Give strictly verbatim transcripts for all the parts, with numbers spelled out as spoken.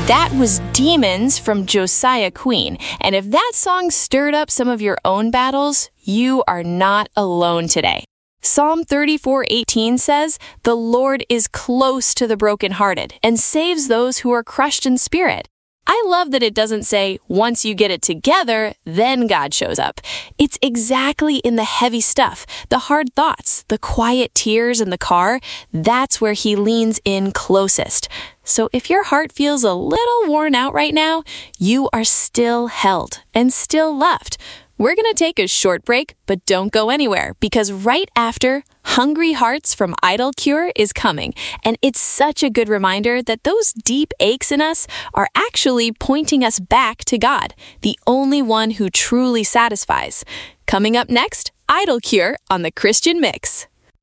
That was Demons from Josiah Queen. And if that song stirred up some of your own battles, you are not alone today. Psalm thirty-four eighteen says, "The Lord is close to the brokenhearted and saves those who are crushed in spirit." I love that it doesn't say, once you get it together, then God shows up. It's exactly in the heavy stuff, the hard thoughts, the quiet tears in the car. That's where he leans in closest. So if your heart feels a little worn out right now, you are still held and still loved. We're going to take a short break, but don't go anywhere, because right after, Hungry Hearts from Idol Cure is coming. And it's such a good reminder that those deep aches in us are actually pointing us back to God, the only one who truly satisfies. Coming up next, Idol Cure on the Christian Mix.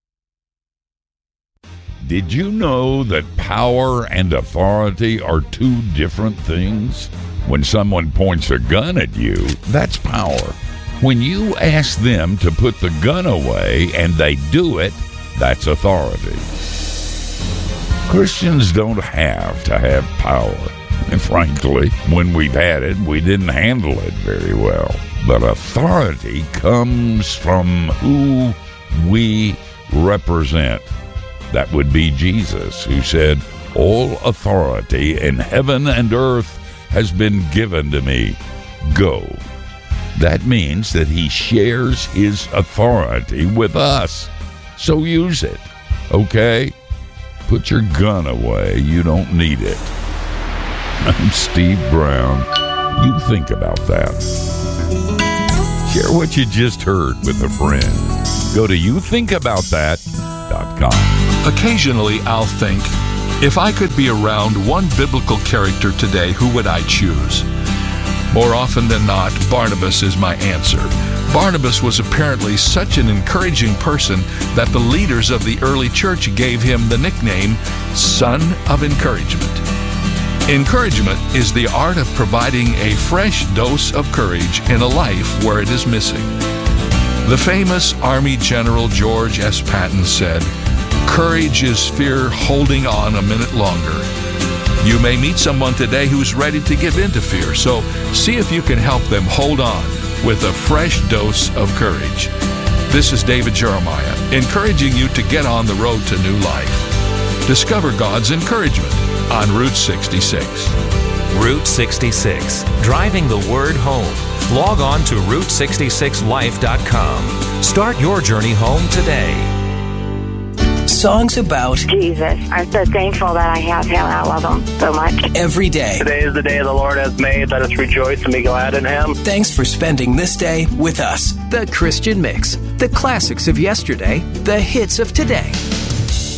Did you know that power and authority are two different things? When someone points a gun at you, that's power. When you ask them to put the gun away and they do it, that's authority. Christians don't have to have power. And frankly, when we've had it, we didn't handle it very well. But authority comes from who we represent. That would be Jesus, who said, "All authority in heaven and earth has been given to me. Go." That means that he shares his authority with us. So use it, okay? Put your gun away. You don't need it. I'm Steve Brown. You think about that. Share what you just heard with a friend. Go to you think about that dot com. Occasionally, I'll think, if I could be around one biblical character today, who would I choose? More often than not, Barnabas is my answer. Barnabas was apparently such an encouraging person that the leaders of the early church gave him the nickname Son of Encouragement. Encouragement is the art of providing a fresh dose of courage in a life where it is missing. The famous Army General George S. Patton said, "Courage is fear holding on a minute longer." You may meet someone today who's ready to give in to fear, so see if you can help them hold on with a fresh dose of courage. This is David Jeremiah, encouraging you to get on the road to new life. Discover God's encouragement on Route sixty-six. Route sixty-six, driving the word home. Log on to route sixty-six life dot com. Start your journey home today. Songs about Jesus. I'm so thankful that I have him. I love him so much. Every day. Today is the day the Lord has made. Let us rejoice and be glad in him. Thanks for spending this day with us. The Christian Mix. The classics of yesterday, the hits of today.